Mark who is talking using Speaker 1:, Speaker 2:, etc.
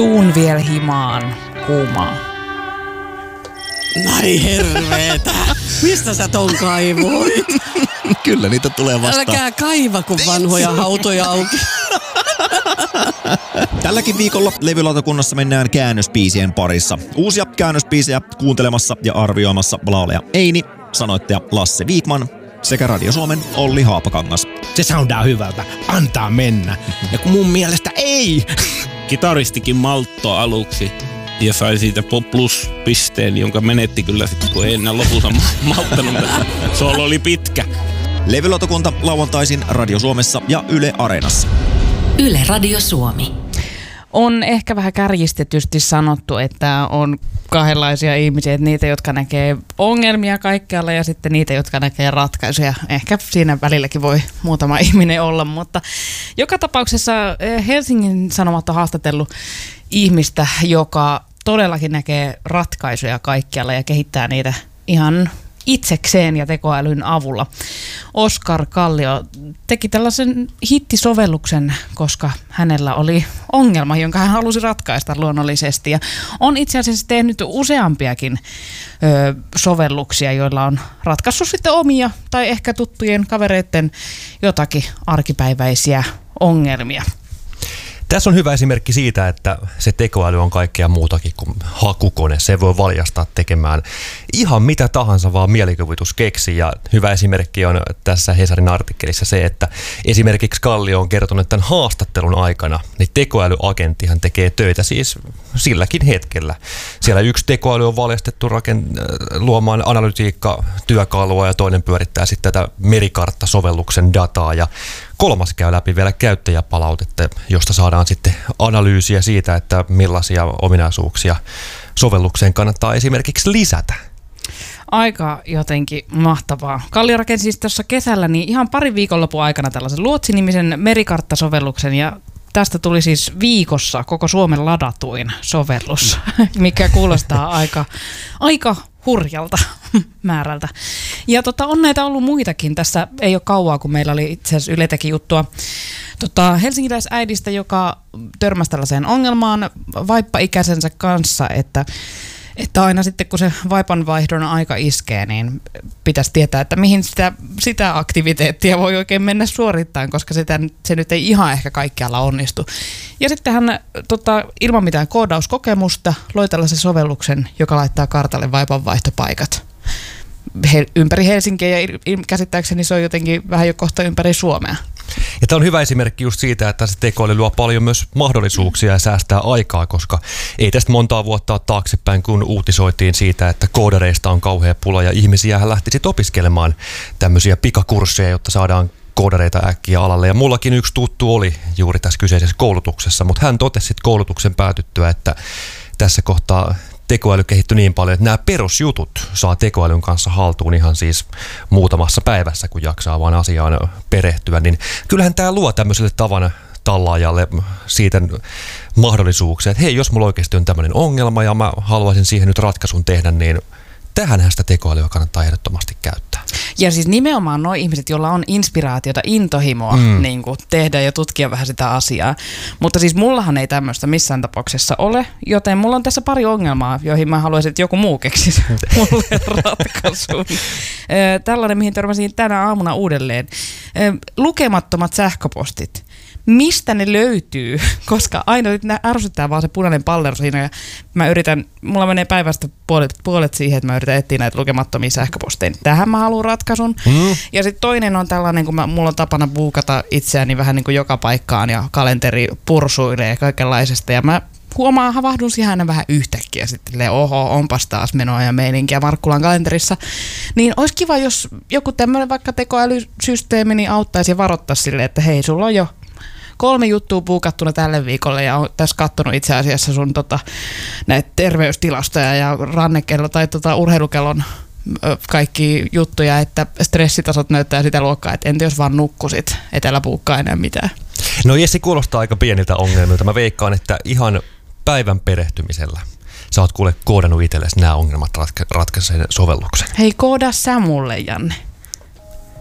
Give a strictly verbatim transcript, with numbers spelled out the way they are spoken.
Speaker 1: Tuun vielä himaan kuumaa.
Speaker 2: Nai herveetä. Mistä sä ton kaivoit?
Speaker 3: Kyllä niitä tulee vastaan.
Speaker 2: Älkää kaiva, kun vanhoja hautoja auki.
Speaker 3: Tälläkin viikolla levylautakunnassa mennään käännösbiisien parissa. Uusia käännösbiisejä kuuntelemassa ja arvioimassa laulaja Eini, sanoittaja Lasse Viikman sekä Radio Suomen Olli Haapakangas.
Speaker 4: Se soundaa hyvältä. Antaa mennä. Ja kun mun mielestä ei.
Speaker 5: Kitaristikin malttoi aluksi ja sai siitä plus-pisteen, jonka menetti kyllä sitten, kun ei enää lopussa malttanut. Solo oli pitkä.
Speaker 3: Levylautakunta lauantaisin Radio Suomessa ja Yle Areenassa.
Speaker 6: Yle Radio Suomi.
Speaker 1: On ehkä vähän kärjistetysti sanottu, että on kahdenlaisia ihmisiä, että niitä, jotka näkee ongelmia kaikkialla ja sitten niitä, jotka näkee ratkaisuja. Ehkä siinä välilläkin voi muutama ihminen olla, mutta joka tapauksessa Helsingin Sanomat on haastatellut ihmistä, joka todellakin näkee ratkaisuja kaikkialla ja kehittää niitä ihan itsekseen ja tekoälyn avulla. Oskar Kallio teki tällaisen hittisovelluksen, koska hänellä oli ongelma, jonka hän halusi ratkaista luonnollisesti. Ja on itse asiassa tehnyt useampiakin ö, sovelluksia, joilla on ratkaissut sitten omia tai ehkä tuttujen kavereiden jotakin arkipäiväisiä ongelmia.
Speaker 7: Tässä on hyvä esimerkki siitä, että se tekoäly on kaikkea muutakin kuin hakukone. Se voi valjastaa tekemään ihan mitä tahansa, vaan mielikuvitus keksi. Ja hyvä esimerkki on tässä Hesarin artikkelissa se, että esimerkiksi Kallio on kertonut tämän haastattelun aikana, niin tekoälyagenttihan tekee töitä siis silläkin hetkellä. Siellä yksi tekoäly on valjastettu rakent- luomaan analytiikka-työkalua ja toinen pyörittää sitten tätä merikarttasovelluksen dataa ja kolmas käy läpi vielä käyttäjäpalautetta, josta saadaan sitten analyysiä siitä, että millaisia ominaisuuksia sovellukseen kannattaa esimerkiksi lisätä.
Speaker 1: Aika jotenkin mahtavaa. Kallio rakensi siis tuossa kesällä niin ihan pari viikonlopun aikana tällaisen Luotsi-nimisen merikarttasovelluksen ja tästä tuli siis viikossa koko Suomen ladatuin sovellus, mikä kuulostaa aika, aika hurjalta määrältä. Ja tota, on näitä ollut muitakin. Tässä ei ole kauaa, kun meillä oli itse asiassa Yle teki juttua tota, helsinkiläisäidistä, joka törmäsi tällaiseen ongelmaan vaippaikäisensä kanssa, että Että aina sitten, kun se vaipanvaihdon aika iskee, niin pitäisi tietää, että mihin sitä, sitä aktiviteettia voi oikein mennä suorittamaan, koska sitä, se nyt ei ihan ehkä kaikkialla onnistu. Ja sitten hän tota, ilman mitään koodauskokemusta loi tällaisen sovelluksen, joka laittaa kartalle vaipanvaihtopaikat He, ympäri Helsinkiä ja käsittääkseni se on jotenkin vähän jo kohta ympäri Suomea.
Speaker 7: Ja tämä on hyvä esimerkki just siitä, että se tekoäly luo paljon myös mahdollisuuksia ja säästää aikaa, koska ei tästä montaa vuotta ole taaksepäin, kun uutisoitiin siitä, että koodareista on kauhea pula ja ihmisiä lähti sitten opiskelemaan tämmöisiä pikakursseja, jotta saadaan koodareita äkkiä alalle. Ja mullakin yksi tuttu oli juuri tässä kyseisessä koulutuksessa, mutta hän totesi sitten koulutuksen päätyttyä, että tässä kohtaa tekoäly kehittyi niin paljon, että nämä perusjutut saa tekoälyn kanssa haltuun ihan siis muutamassa päivässä, kun jaksaa vaan asiaan perehtyä. Niin kyllähän tämä luo tämmöiselle tavan tallaajalle siitä mahdollisuuksia, että hei, jos mulla oikeasti on tämmöinen ongelma ja mä haluaisin siihen nyt ratkaisun tehdä, niin tähänhän sitä tekoälyä kannattaa ehdottomasti käyttää.
Speaker 1: Ja siis nimenomaan nuo ihmiset, joilla on inspiraatiota, intohimoa mm. niin kuin tehdä ja tutkia vähän sitä asiaa. Mutta siis mullahan ei tämmöistä missään tapauksessa ole, joten mulla on tässä pari ongelmaa, joihin mä haluaisin, että joku muu keksisi mulle ratkaisun. Tällainen, mihin törmäsin tänä aamuna uudelleen. Lukemattomat sähköpostit. Mistä ne löytyy, koska aina ärsyttää vaan se punainen pallero siinä ja mä yritän, mulla menee päivästä puolet, puolet siihen, että mä yritän etsiä näitä lukemattomia sähköposteja. Tähän mä haluan ratkaisun. Mm. Ja sitten toinen on tällainen, kun mä, mulla on tapana buukata itseäni vähän niin kuin joka paikkaan ja kalenteri pursuilee ja kaikenlaisesta ja mä huomaan, havahdun siihen aina vähän yhtäkkiä sitten, oho, onpas taas menoa ja meininkiä Markkulan kalenterissa. Niin olisi kiva, jos joku tämmöinen vaikka tekoälysysteemi niin auttaisi ja varoittaisi silleen, että hei, sulla on jo kolme juttua puukattuna tälle viikolle ja on tässä katsonut itse asiassa sun tota, näitä terveystilastoja ja rannekello tai tota, urheilukellon ö, kaikki juttuja, että stressitasot näyttää sitä luokkaa, että entä jos vaan nukkusit, et älä puukkaa enää mitään.
Speaker 7: No Jessi, kuulostaa aika pieniltä ongelmilta. Mä veikkaan, että ihan päivän perehtymisellä sä oot kuule koodannut itsellesi nämä ongelmat ratka- ratkaiseen sovelluksen.
Speaker 1: Hei, koodaa sä mulle, Janne.